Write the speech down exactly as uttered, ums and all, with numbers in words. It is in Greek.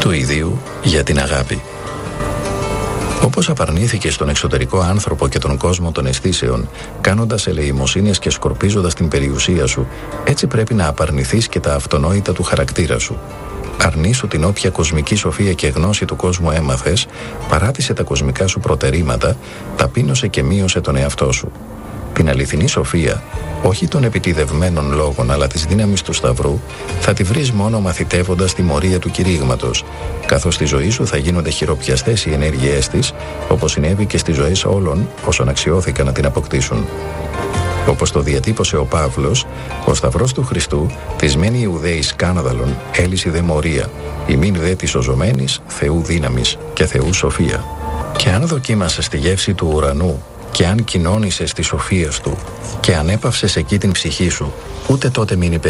του ιδίου για την αγάπη. Όπως απαρνήθηκες τον εξωτερικό άνθρωπο και τον κόσμο των αισθήσεων, κάνοντας ελεημοσύνες και σκορπίζοντας την περιουσία σου, έτσι πρέπει να απαρνηθείς και τα αυτονόητα του χαρακτήρα σου. Αρνήσου την όποια κοσμική σοφία και γνώση του κόσμου έμαθες, παράτησε τα κοσμικά σου προτερήματα, ταπείνωσε και μείωσε τον εαυτό σου. Την αληθινή σοφία, όχι των επιτιδευμένων λόγων αλλά της δύναμης του Σταυρού, θα τη βρεις μόνο μαθητεύοντας τη μορία του κηρύγματος, καθώς στη ζωή σου θα γίνονται χειροπιαστές οι ενέργειές της, όπως συνέβη και στις ζωές όλων όσων αξιώθηκαν να την αποκτήσουν. Όπως το διατύπωσε ο Παύλος, ο Σταυρός του Χριστού, θυσμένη Ιουδαίη σκάνδαλον, έλυση δε μορία, ημίν δε της οζωμένης Θεού δύναμης και Θεού σοφία. Και αν δοκίμασες στη γεύση του ουρανού, και αν κοινώνησες τη σοφία του, και αν έπαυσες εκεί την ψυχή σου, ούτε τότε μην